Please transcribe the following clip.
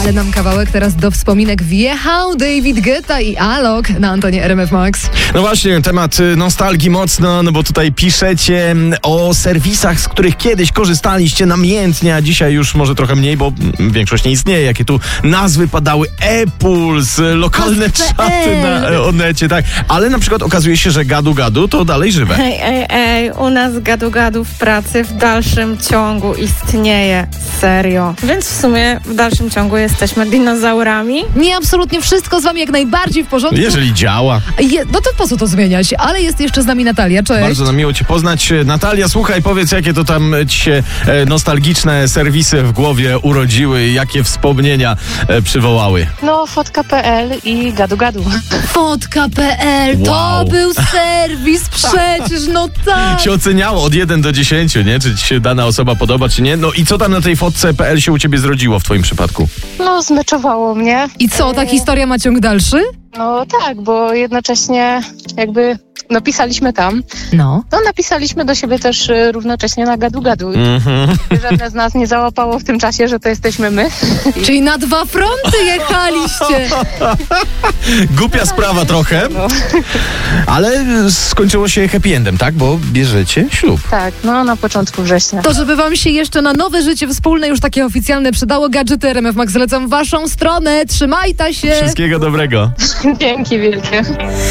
Ale nam kawałek teraz do wspominek wjechał David Guetta i Alok na antenie RMF Max. No właśnie, temat nostalgii mocno, no bo tutaj piszecie o serwisach, z których kiedyś korzystaliście namiętnie, a dzisiaj już może trochę mniej, bo większość nie istnieje. Jakie tu nazwy padały, e-puls, lokalne czaty na Onecie, tak. Ale na przykład okazuje się, że gadu-gadu to dalej żywe. Ej, u nas gadu-gadu w pracy w dalszym ciągu istnieje. Serio. Więc w sumie w dalszym ciągu jesteśmy dinozaurami. Nie, absolutnie wszystko z wami jak najbardziej w porządku. Jeżeli działa. No to po co to zmieniać? Ale jest jeszcze z nami Natalia, cześć. Bardzo nam miło cię poznać. Natalia, słuchaj, powiedz, jakie to tam ci się nostalgiczne serwisy w głowie urodziły, jakie wspomnienia przywołały? No, fotka.pl i gadu-gadu. Fotka.pl, to Wow. był serwis przecież, no tak. Się oceniało od 1 do 10, nie? Czy ci się dana osoba podoba, czy nie? No i co tam na tej fotce.pl się u ciebie zrodziło w twoim przypadku? No, zmeczowało mnie. I co, ta historia ma ciąg dalszy? No tak, bo jednocześnie jakby pisaliśmy tam. No. No, napisaliśmy do siebie też równocześnie na gadu-gadu. Mhm. Żadne z nas nie załapało w tym czasie, że to jesteśmy my. Czyli na dwa fronty jechaliście. Głupia sprawa trochę, No, ale skończyło się happy endem, tak? Bo bierzecie ślub. tak, no na początku września. To, żeby wam się jeszcze na nowe życie wspólne, już takie oficjalne przydało, gadżety RMF Max zlecam w waszą stronę. Trzymajta się. Wszystkiego dobrego. Dzięki wielkie.